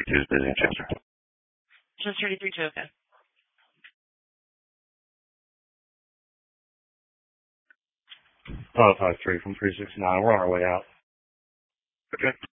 332 is busy in Chester. Chester 332, okay. Oh, 53 from 369. We're on our way out. Okay.